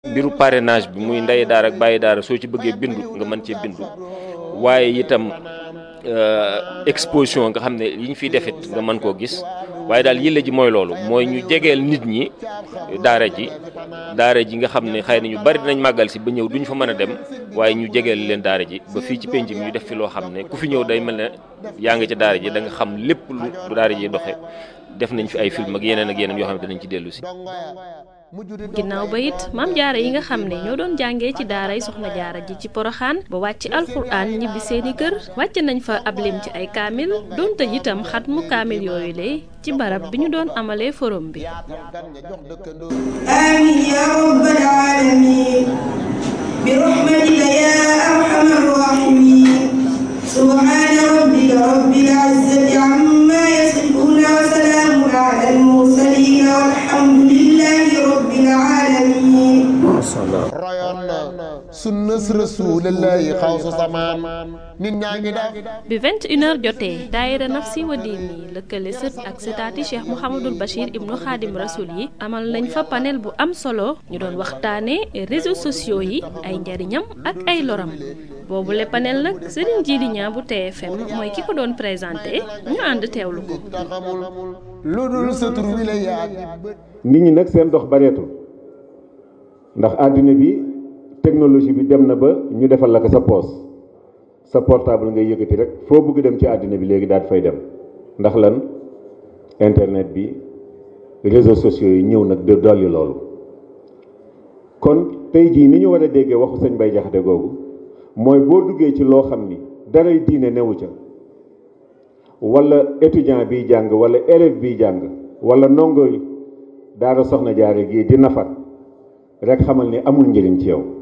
mbiru parrainage bi muy ndey daara ak bàyyi daara soo ci bëggee bindu nga mën cee bindu waaye itam exposition nga xam ne yi ñu fiy defit nga mën koo gis waaye daal yële ji mooy loolu mooy ñu jegeel nit ñi daara ji nga xam ne xëy na ñu bari dinañ màggal si ba ñëw duñ fa mën a dem waaye ñu jegeel leen daara ji ba fii ci penc mi ñu def fi loo xam ne ku fi ñëw day mel ne yaa ngi ca daara ji da nga xam lépp lu daara ji doxe def nañ fi ay film ak yeneen yoo xam ne dinañ ci dellu si. ginnaaw ba it maam jaara yi nga xam ne ñoo doon jàngee ci daaray soxna jaara ji ci poroxaan ba wàcc alxuraan ñibbi seeni kër wàcc nañ fa ab lim ci ay kaamil doon tëj itam xat mu kaamil yooyu lay ci barab bi ñu doon amalee forum bi. amiin yaa rabbal aalamiin bi rahmatika yaa arhamar raahimiin subhaana rabbika rabbil izzati ammaa yasifuun wa salaamun alal mursaliin walhamdulillaahi rabbil aalamiin. royoon na sunnas rasuulillaahi xawsu samaan nit ñaa ngi def. bi 21h jotee daayira Nafsi wa Diini lëkkale sët ak sëtaati Cheikh Mouhamadul Bachir ibnu Xaadim Rasul yi amal nañ fa panel bu am solo ñu doon waxtaanee réseaux sociaux yi ay njariñam ak ay loram boobule panel nag Serigne Djily Niang bu TFM mooy ki ko doon présenté ñu ànd teewlu ko. lu dul sa tur wi la yaag. nit ñi nag seen dox bareetul ndax àddina bi technologie bi dem na ba ñu defal la ko sa poos sa portable ngay yëkkati rek foo bëgg dem ci àddina bi léegi daal fay dem ndax lan internet bi réseaux sociaux yi ñëw nag de dolli loolu kon tey jii ni ñu war a déggee waxu sëñ Bay Jaxate googu mooy boo duggee ci loo xam ni daray diine newu ca wala étudiant biy jàng wala élève biy jàng wala ndongo daara soxna jaare gii di nafar rek xamal ni amul njëriñ ci yow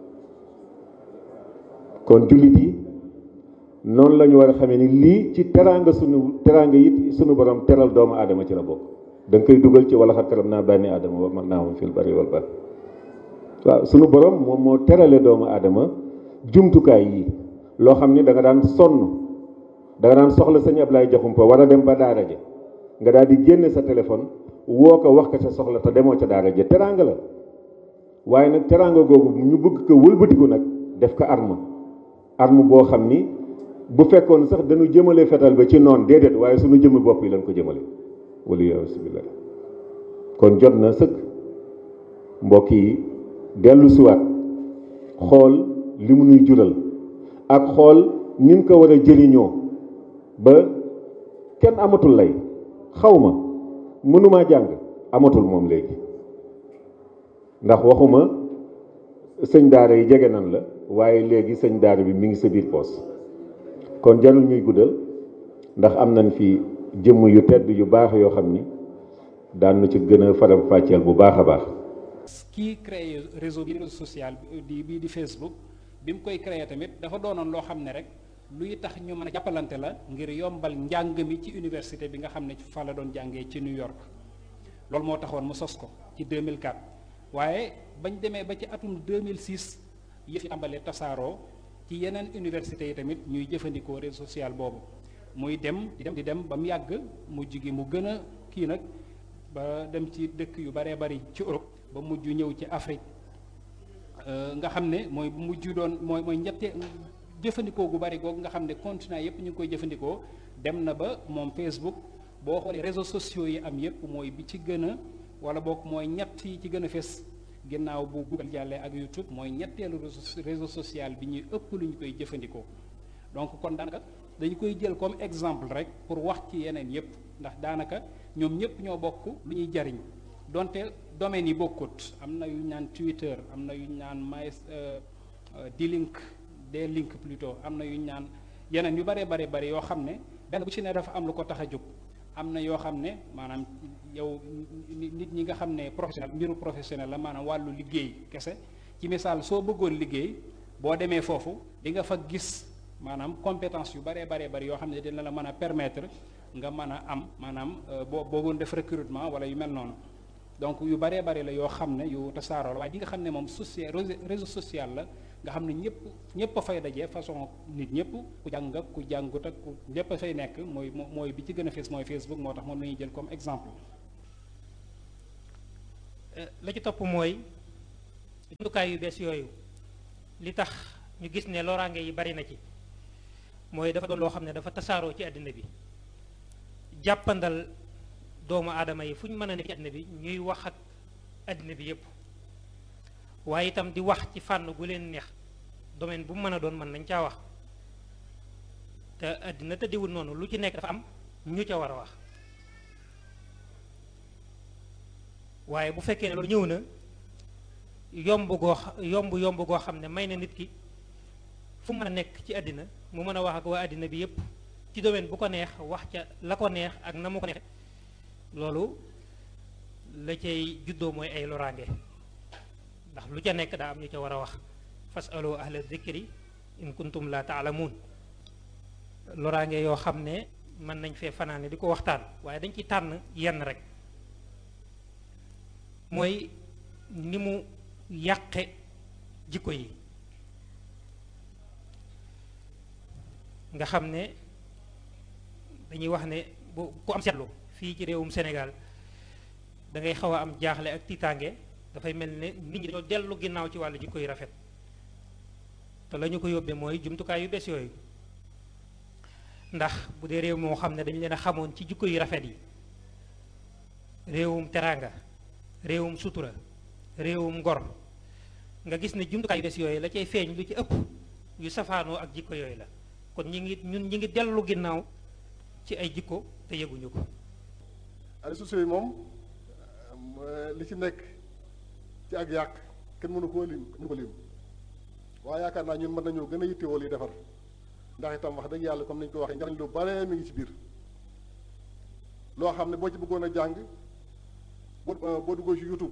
kon jullit yi noonu la ñu war a xamee ni lii ci teraanga it sunu borom teral doomu aadama ci la bokk da nga koy dugal ci wala xat karam naa bànni aadama wa man naahum fil barri wal bahri waaw sunu borom moom moo terale doomu aadama jumtukaay yi loo xam ni da nga daan sonn da nga daan soxla sëñ Ablaye Jaxumpa war a dem ba daara ja nga daal di génne sa téléphone woo ko wax ko sa soxla te demoo ca daara ja teraanga la waaye nag teraanga googu ñu bëgg ko wëlbatiku nag def ko arme boo xam ni bu fekkoon sax dañu jëmale fetal ba ci noon déedéet waaye suñu jëmm bopp yi lañ ko jëmale wala yasubillah kon jot na sëkk mbokk yi dellu siwaat xool li mu nuy jural ak xool ni mu ko war a jëriñoo ba kenn amatul lay xawma mënumaa jàng amatul moom léegi ndax waxuma sëñ daara yi jege nan la waaye léegi sëñ daara bi mi ngi sa biir poos kon jarul ñuy guddal ndax am nañ fi jëmm yu tedd yu baax yoo xam ni daan na ci gën a faram fàcceel bu baax a baax. kii créé réseau social bii di Facebook bi mu koy créé tamit dafa doonoon loo xam ne rek luy tax ñu mën a jàppalante la ngir yombal njàng mi ci université bi nga xam ne fa la doon jàngee ci New York loolu moo taxoon mu sos ko ci 2004 waaye bañ demee ba ci atum 2006 yëf yi tàmbalee tasaaroo ci yeneen université yi tamit ñuy jëfandikoo réseau social boobu muy dem di dem ba mu yàgg mujj gi mu gën a kii nag ba dem ci dëkk yu baree bari ci Europe ba mujj ñëw ci Afrique nga xam ne mooy mujj doon mooy ñette jëfandikoo gu bari googu nga xam ne continent yépp ñu ngi koy jëfandikoo dem na ba moom Facebook boo xoolee réseaux sociaux yi am yépp mooy bi ci gën a wala boog mooy ñett yi ci gën a fes ginnaaw bu Google jàllee ak YouTube mooy ñetteelu réseau social bi ñuy ëpp lu ñu koy jëfandikoo donc kon daanaka dañu koy jël comme exemple rek pour wax ci yeneen yépp ndax daanaka ñoom ñépp ñoo bokk lu ñuy jariñ donte domaines yi bokkut am na yu ñu naan Twitter am na yu ñu naan D-Link plutôt am na yu ñu naan yeneen yu bare bare yoo xam ne benn bu ci ne dafa am lu ko tax a jóg am na yoo xam ne maanaam yow nit ñi nga xam ne professionnel mbiru professionnel la maanaam wàllu liggéey kese ci misaal soo bëggoon liggéey boo demee foofu di nga fa gis maanaam compétence yu bare bari yoo xam ne dina la mën a permettre nga mën a am maanaam boo bëggoon def recrutement wala yu mel noonu donc yu bare la yoo xam ne yu tasaaroo la waaye di nga xam ne moom réseau social la nga xam ne ñëpp a fay dajee façon nit ñëpp ku jàng ak ku jàngut ak ku ñëpp a fay nekk mooy bi ci gën a fees mooy Facebook moo tax moom la ñuy jël comme exemple. la ci topp mooy jumtukaay yu bees yooyu li tax ñu gis ne loraange yi bari na ci mooy dafa doon loo xam ne dafa tasaaroo ci àddina bi jàppandal doomu aadama yi fu ñu mën a nekk ci àddina bi ñuy wax ak àddina bi yépp waaye itam di wax ci fànn gu leen neex domaine bu mu mën a doon mën nañ caa wax te àddina tëddiwul noonu lu ci nekk dafa am ñu ca war a wax waaye bu fekkee ne loolu ñëw na yomb goo xam ne may na nit ki fu mën a nekk ci àddina mu mën a wax ak waa àddina bi yépp ci domaine bu ko neex wax ca la ko neex ak na mu ko neexe loolu la cay juddoo mooy ay loraange ndax lu ca nekk daa am ñu ca war a wax fasalu ahla dhikri in kuntum la taalamuun loraange yoo xam ne mën nañ fee fanaane di ko waxtaan waaye dañ ci tànn yenn rek mooy ni mu yàqe jikko yi nga xam ne dañuy wax ne bu ku am seetlu fii ci réewum Sénégal da ngay xaw a am jaaxle ak tiitaange dafay mel ne nit ñi dañoo dellu ginnaaw ci wàllu jikko yu rafet te la ñu ko yóbbee mooy jumtukaay yu bees yooyu ndax bu dee réew moo xam ne dañu leen a xamoon ci jikko yu rafet yi réewum teraanga réewum sutura réewum ngor nga gis ne jumtukaay yu bees yooyu la cay feeñ lu ci ëpp yu safaanoo ak jikko yooyu la kon ñi ngi dellu ginnaaw ci ay jikko te yëguñu ko. réseaux sociaux yi moom li ci nekk ci ak yàq kenn mënu ko lim waaye yaakaar naa ñun mën nañoo gën a yittewoo li defar ndax itam wax dëgg yàlla comme nañu ko waxee njariñ lu bare mi ngi ci biir loo xam ne boo ci bëggoon a jàng boo duggoo ci YouTube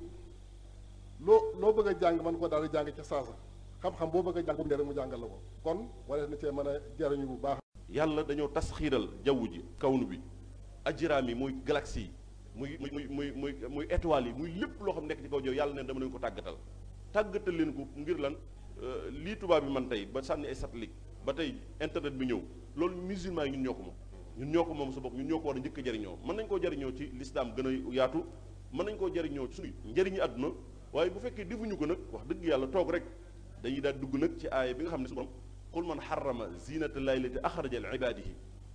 loo bëgg a jàng mën ko daal di jàng ca saasa xam-xam boo bëgg a jàng rek mu jàngal la ko kon wala na cee mën a jariñu bu baax. yàlla dañoo tasxiiral jaww ji kawnu bi ajraam yi muy galaxie yi muy étoiles yi muy lépp loo xam nekk ci kaw jaww yàlla neen dama leen ko tàggatal leen ko ngir lan lii tubaab bi man tey ba sànni ay satellite ba tey internet bi ñëw loolu musulman yi ñun ñoo ko moom sa bopp ñun ñoo ko war a njëkk a jariñoo mën nañ koo jariñoo ci lislaam gën a yaatu mën nañ koo jariñoo ci suñu njëriñi àdduna waaye bu fekkee defuñu ko nag wax dëgg yàlla toog rek dañuy daal dugg nag ci aaya bi nga xam ne su borom qul man xarama zinata llahi lati axraja li ibadihi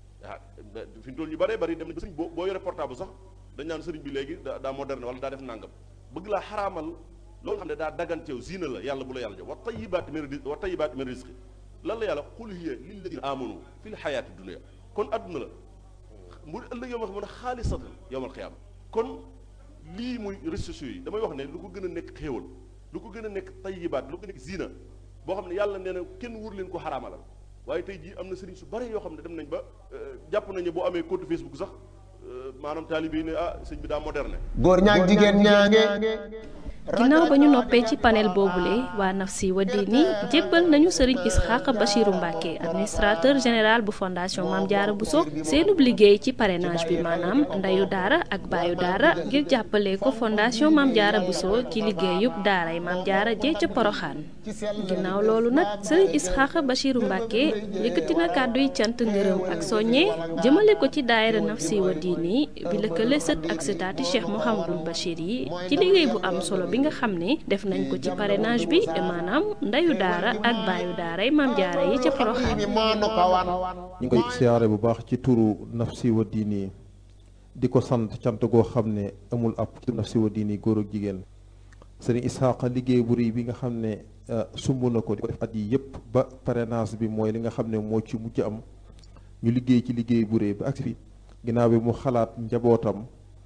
fi mu toll ñu bëree bëri dem nañ ba sëriñ boo yore portable sax dañ naan sëriñ bi léegi daa moderne wala daa def nàngam bëgg laa xaraamal loolu xam ne daa daganteew zina la yàlla bu la yàlla jox wa tayibaat min rizqi lan la yàlla qul hiya lilladina amanu fi l xayaati dunia kon adduna la mu ëllëg yow ma xam ne xaalisatan yowmal xiyaama kon lii muy réseaux sociaux yi damay wax ne lu ko gën a nekk xéewal lu ko gën a nekk tayibaat lu ko nekk zina boo xam ne yàlla nee na kenn wur leen ko xaraamalal waaye tey jii am na sëriñ su bare yoo xam ne dem nañ ba jàpp nañ ne boo amee compte Facebook sax maanaam taalibe yi ne sëñ bi daa moderne. góor ñaag jigéen ñaange. ginnaaw ba ñu noppee ci panel boobule waa Nafsi wa Diini jébbal nañu Serigne Isxaaq Bachiru Mbacke administrateur général bu fondation Mame Diarra Bousso seenub liggéey ci parrainage bi maanaam ndeyu daara ak baayu daara ngir jàppale ko fondation Mame Diarra Bousso ci liggéeyub daaray Mame Diarra jee ca Poroxaan. ginnaaw loolu nag Serigne Isxaaq Bachiru Mbacke yëkkati na kàdduy cant ngërëm ak soññe jëmale ko ci daayira Nafsi wa Diini bi lëkkale sët ak sëtaati Cheikh Mouhamadul Bachir yi ci liggéey bu am solo bi nga xam ne def nañ ko ci parrainage bi maanaam ndeyu daara ak baayu daaray Mame Diarra yi ca Porokhane. ñu ngi koy siyaare bu baax ci turu Nafsi wa Diini di ko sant cant goo xam ne amul ab ci Nafsi wa Diini góor ak jigéen Serigne Isxaaq liggéey bu rëy bi nga xam ne sumb na ko di ko def at yi yëpp ba parrainage bi mooy li nga xam ne moo ci mujj am ñu liggéey ci liggéey bu rëy ba agsi fi ginnaaw bi mu xalaat njabootam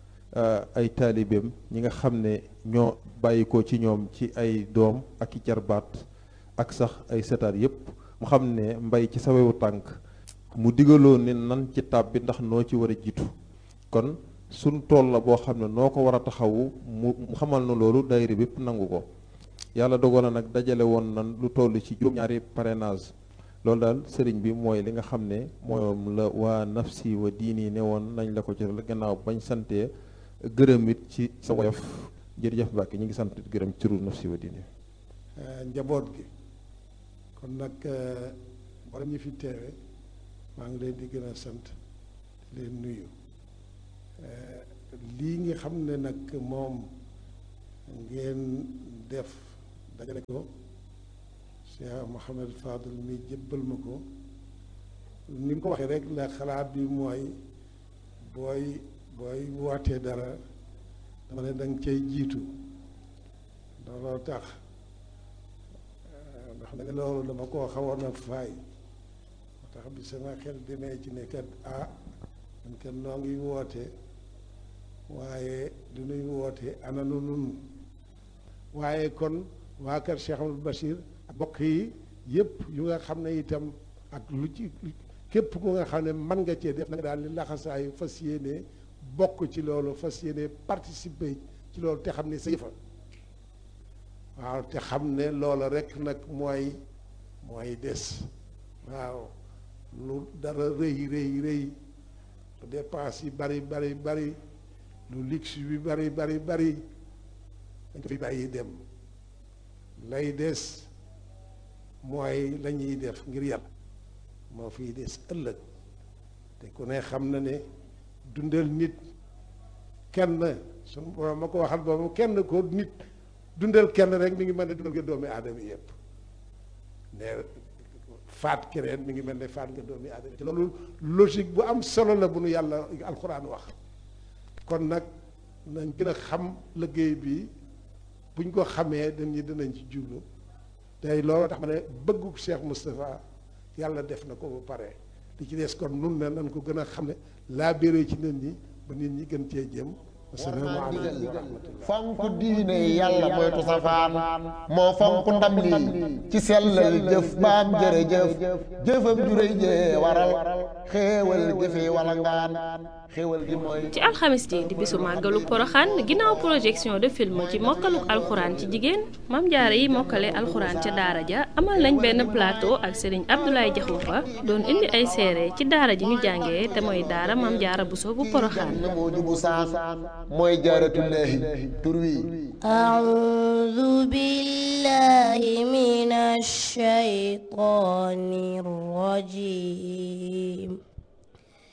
ay taalibeem ñi nga xam ne ñoo bàyyi ko ci ñoom ci ay doom ak i jarbaat ak sax ay setaat yépp mu xam ne mbay ci sawewu tànk mu digaloon ne nan ci tàbbi ndax noo ci war a jiitu kon suñ tool la boo xam ne noo ko war a taxawu mu xamal na loolu daayira bépp nangu ko yàlla dogal na nag dajale woon nan lu toll ci juróom-ñaari parrainage loolu daal sëriñ bi mooy li nga xam ne moom la waa Nafsi wa Diini ne woon nañ la ko ci gannaaw bañ santee gërëm it ci sa woyof jërëjëf Mbàkke ñu ngi sant gërëm ci turu Nafsi wa Diini njaboot gi kon nag borom ñi fi teewe maa ngi leen di gën a sant di leen nuyu lii nga xam ne nag moom ngeen def dajale ko Cheikh Mouhamed Fadul mi jébbal ma ko ni mu ko waxee rek la xalaat bi mooy booy wootee dara dama ne danga cay jiitu looloo tax ndax nag loolu dama koo xawoon a faay moo tax bi sama xel demee ci ne kat man kat noo ngi woote waaye du nuy woote ana nu nun waaye kon waa kër Cheikh Amadou Bachir bokk yi yëpp yu nga xam ne itam ak lu ci képp ku nga xam ne mën nga cee def na nga daal li laxasaayu fas yéene bokk ci loolu fas yéene participer ci loolu te xam ne sa yëfa waaw te xam ne loola rek nag mooy des waaw lu dara rëy lu dépense yi bari lu luxe bi bari dañ ko fi bàyyi dem lay des mooy la ñuy def ngir yàlla moo fiy des ëllëg te ku ne xam na ne dundal nit kenn suñu borom ma ko waxal boobu kenn ko nit dundal kenn rek mi ngi mel ne dundal nga doomi aadama yëpp ne faat keneen mi ngi mel ne faat nga doomi aadama te loolu logique bu am solo la bu nu yàlla alxuraan wax kon nag nañ gën a xam liggéey bi buñ ko xamee dinañ ci jublu tey loolu tax ma ne bëggu Cheikh Moustapha yàlla def na ko ba pare li ci des kon nun ne nañ ko gën a xam ne laa béré ci nit ñi ba nit ñi gën cee jëm asalaamaaleykum wa rahmatullah fonk diine yàlla moytu safaan moo fonk ndam lii ci sellal jëf baam jërëjëf jëfam juréy jee waral xéewal jëfe wala ngaan xéewal gi mooy ci alxamis ji di bisu màggalu poroxaan ginnaaw projection de film ci mokkaluk alxuraan ci jigéen mam jaare yi mokkale alxuraan ca daara ja amal nañ benn plateau ak Serigne Abdoulaye Diakhoumpa doon indi ay seere ci daara ji ñu jàngee te mooy daara mam jaara Buso bu poroxaan moo jubu saan mooy jaaratullaahi tur wi a'uudu billaahi minash shaytaanir rajiim